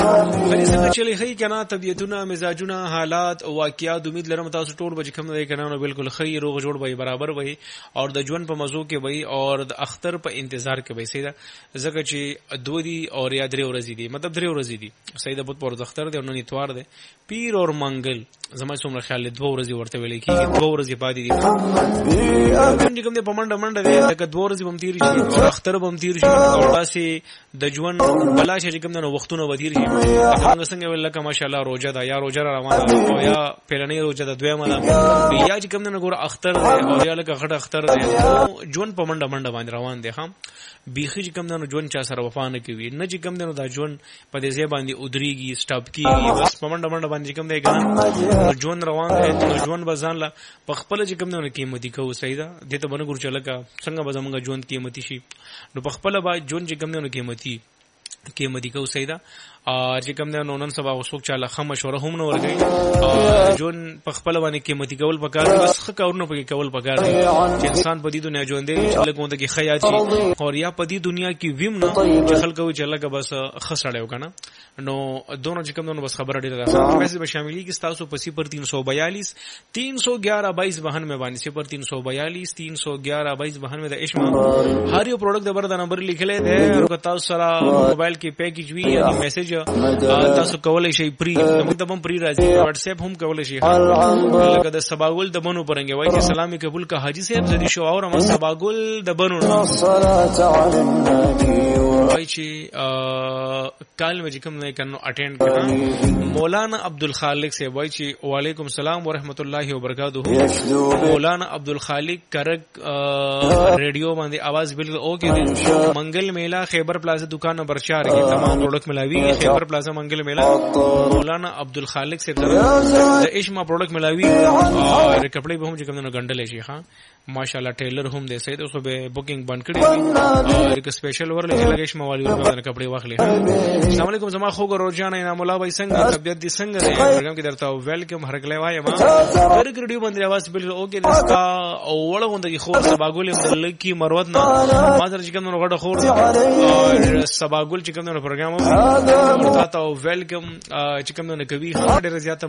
خلی څنګه چلی خی کنه طبيعتونه مزاجونه حالات او واقعیات امید لرم تاسو ټول به کوم نه کنه نو بالکل خی روغ جوړ وي برابر وي او د ژوند په مزو کې وي او د اختر په انتظار کې وي سیدا زکه چې دو دي او یا درې ورځې دي مطلب درې ورځې دي سیدا بوت پر اختر دی او نن اتوار دی پیر او منګل زما څومره خیال دو ورځې ورته ویل کیږي دو ورځې پاتې دي کوم دې پمنډه منډه دی لکه دو ورځې بم تیر شي او اختر بم تیر شي او تاسو د ژوند بلا شي کوم نو وختونه ودیر شي څنګه څنګه ویل لکه ماشاءالله روزه دا یا روزه روانه او یا پیلنې روزه دا دویمه ده یا چې کوم نه ګور اختر او یا لکه غټ اختر دی ژوند په منډه منډه باندې روان دي هم بیخي چې کوم نه ژوند چا سره وفا نه کوي نه چې کوم نه دا ژوند په دې ځای باندې ودرېږي سټاپ کیږي بس په منډه منډه باندې کوم دی ګان ژوند روان دی ژوند بزان لا په خپل چې کوم نه قیمتي کو سیدا دې ته باندې ګور چلکا څنګه به زمونږ ژوند قیمتي شي نو په خپل با ژوند چې کوم نه قیمتي کو سیدا چې کوم نه نن سبا وسوک چاله مشوره هم نه ورګي جون په خپل باندې قیمتي کول پکار بس خ کارونه پکې کول پکار دي چې انسان په دې دنیا ژوند دی چې لګونده کې خیات شي او یا په دې دنیا کې ویم نه چې خلکو چې لګه بس خسړیو کنه نو دونو چې کوم نو بس خبره ډیره ده پیسې به شاملې کې تاسو په 0342 311 22 92 में बानी 0342 311 22 92 में د اشما هر یو پروډکټ د بر د نمبر لیکل دی او تاسو سره موبایل کې پیکیج وی یا میسج تاسو کولای شئ پری موږ ته هم پری راځي واتس اپ هم کولای شئ لکه د سباګل د بنو پرنګي وای چې سلامي قبول کا حاجی صاحب زدي شو اور ما سباګل د بنو وای چې کال میں کوم نه کنو اٹینڈ کړه مولانا عبدالخالق سے وای چې وعلیکم السلام ورحمت الله وبرکاتہ مولانا عبدالخالق کرک ریڈیو باندې आवाज بالکل اوکے دي منگل میلہ خیبر پلازا دکان نمبر 4 کې تمام پروڈکٹ ملاوی خیبر پلازا منگل میلہ مولانا عبدالخالق سے د اشما پروڈکٹ ملاوی اور کپڑے به هم چې کوم نه غندل شي ها ماشاءالله ټیلر هم دې سید اوس به بوکنګ بند کړی اور یک سپیشل ور لګي لګي اشما والی ور کپڑے واخلي السلام علیکم زما خوګ روزانه انعام الله بھائی څنګه طبيعت دي څنګه دی پروګرام کې درته ویلکم هرکله وایم هر ریډیو باندې आवाज بالکل اوکے دستا او وړوند کی خور سباګول د لکی مروت نه ما سره چې کوم نو غډه خور اور سباګول چې کوم نو پروګرام ورته ویلکم چې کوم نو کوي ډېر زیات